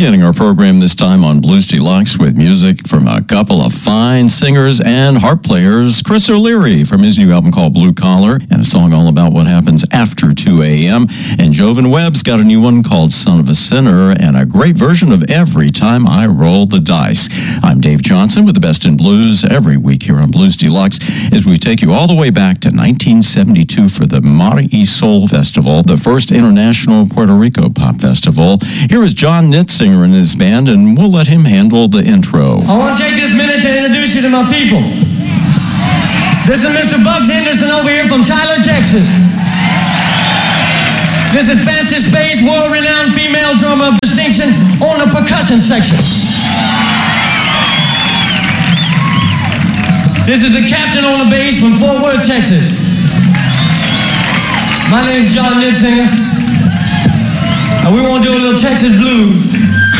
beginning our program this time on Blues Deluxe with music from a couple of fine singers and harp players. Chris O'Leary from his new album called Blue Collar, and a song all about what happens after 2 a.m. And Jovan Webb's got a new one called Son of a Sinner, and a great version of Every Time I Roll the Dice. I'm Dave Johnson with the best in blues every week here on Blues Deluxe as we take you all the way back to 1972 for the Mar y Sol Festival, the first international Puerto Rico pop festival. Here is John Nitzinger and his band, and we'll let him handle the intro. I want to take this minute to introduce you to my people. This is Mr. Bugs Henderson over here from Tyler, Texas. This is Fancy Space, world-renowned female drummer of distinction on the percussion section. This is the captain on the bass from Fort Worth, Texas. My name's John Nitzinger, and we want to do a little Texas blues.